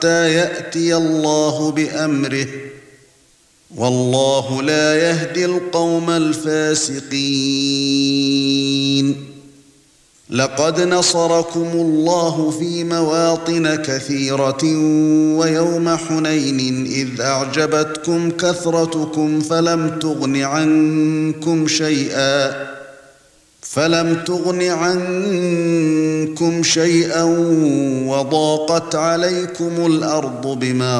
يأتي الله بأمره والله لا يهدي القوم الفاسقين لقد نصركم الله في مواطن كثيرة ويوم حنين إذ أعجبتكم كثرتكم فلم تغن عنكم شيئا وضاقت عليكم الأرض بما